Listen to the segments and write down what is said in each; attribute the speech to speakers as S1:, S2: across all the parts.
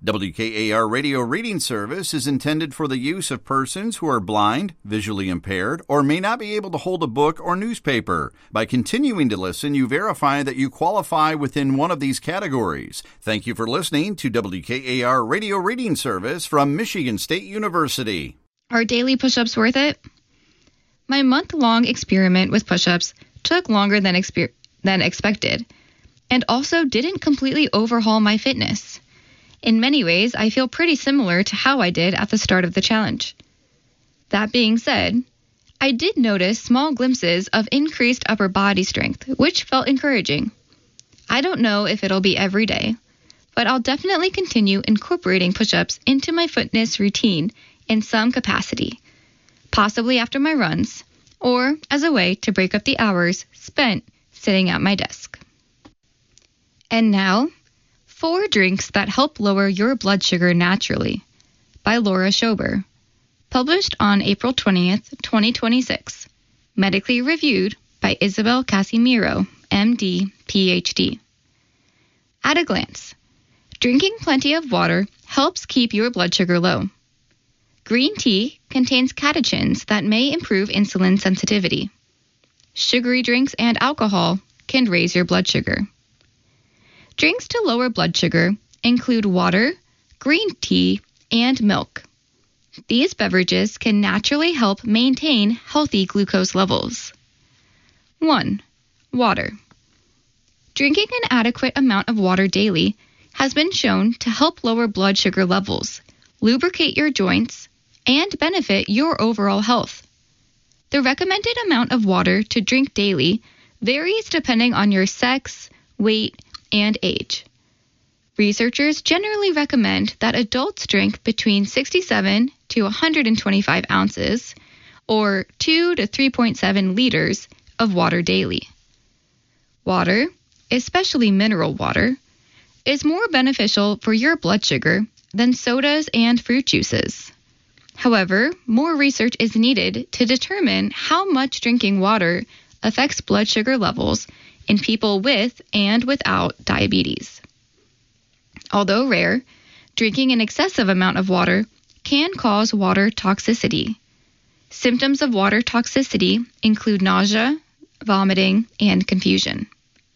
S1: WKAR Radio Reading Service is intended for the use of persons who are blind, visually impaired, or may not be able to hold a book or newspaper. By continuing to listen, you verify that you qualify within one of these categories. Thank you for listening to WKAR Radio Reading Service from Michigan State University.
S2: Are daily push-ups worth it? My month-long experiment with push-ups took longer than expected, and also didn't completely overhaul my fitness. In many ways, I feel pretty similar to how I did at the start of the challenge. That being said, I did notice small glimpses of increased upper body strength, which felt encouraging. I don't know if it'll be every day, but I'll definitely continue incorporating push-ups into my fitness routine in some capacity, possibly after my runs, or as a way to break up the hours spent sitting at my desk. And now, 4 drinks that help lower your blood sugar naturally, by Laura Schober. Published on April 20th, 2026. Medically reviewed by Isabel Casimiro, MD, PhD. At a glance, drinking plenty of water helps keep your blood sugar low. Green tea contains catechins that may improve insulin sensitivity. Sugary drinks and alcohol can raise your blood sugar. Drinks to lower blood sugar include water, green tea, and milk. These beverages can naturally help maintain healthy glucose levels. 1. Water. Drinking an adequate amount of water daily has been shown to help lower blood sugar levels, lubricate your joints, and benefit your overall health. The recommended amount of water to drink daily varies depending on your sex, weight, and age. Researchers generally recommend that adults drink between 67 to 125 ounces, or 2 to 3.7 liters, of water daily. Water, especially mineral water, is more beneficial for your blood sugar than sodas and fruit juices. However, more research is needed to determine how much drinking water affects blood sugar levels in people with and without diabetes. Although rare, drinking an excessive amount of water can cause water toxicity. Symptoms of water toxicity include nausea, vomiting, and confusion.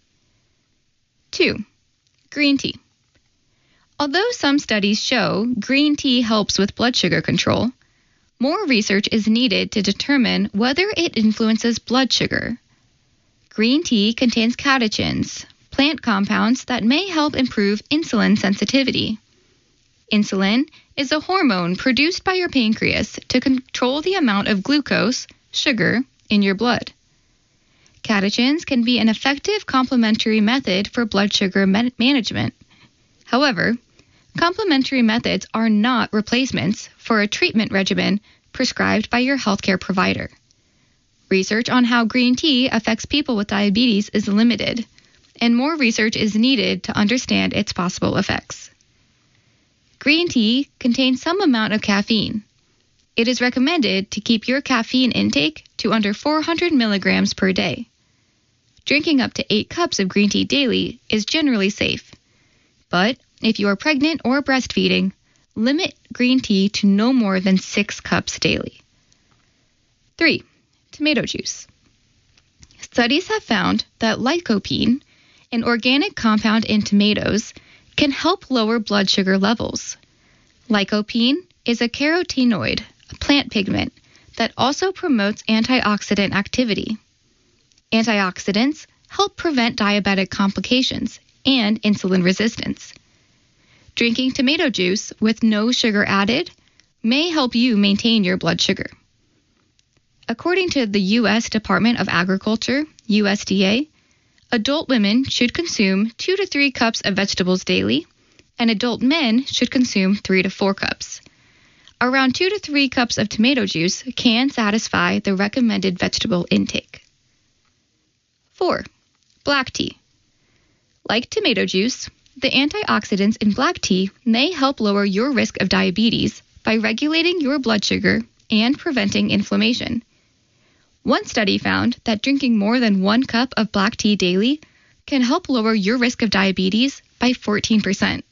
S2: 2. Green tea. Although some studies show green tea helps with blood sugar control, more research is needed to determine whether it influences blood sugar. Green tea contains catechins, plant compounds that may help improve insulin sensitivity. Insulin is a hormone produced by your pancreas to control the amount of glucose, sugar, in your blood. Catechins can be an effective complementary method for blood sugar management. However, complementary methods are not replacements for a treatment regimen prescribed by your healthcare provider. Research on how green tea affects people with diabetes is limited, and more research is needed to understand its possible effects. Green tea contains some amount of caffeine. It is recommended to keep your caffeine intake to under 400 milligrams per day. Drinking up to 8 cups of green tea daily is generally safe, but if you are pregnant or breastfeeding, limit green tea to no more than 6 cups daily. 3. Tomato juice. Studies have found that lycopene, an organic compound in tomatoes, can help lower blood sugar levels. Lycopene is a carotenoid, a plant pigment, that also promotes antioxidant activity. Antioxidants help prevent diabetic complications and insulin resistance. Drinking tomato juice with no sugar added may help you maintain your blood sugar. According to the U.S. Department of Agriculture, USDA, adult women should consume 2 to 3 cups of vegetables daily, and adult men should consume 3 to 4 cups. Around 2 to 3 cups of tomato juice can satisfy the recommended vegetable intake. 4. Black tea. Like tomato juice, the antioxidants in black tea may help lower your risk of diabetes by regulating your blood sugar and preventing inflammation. One study found that drinking more than 1 cup of black tea daily can help lower your risk of diabetes by 14%.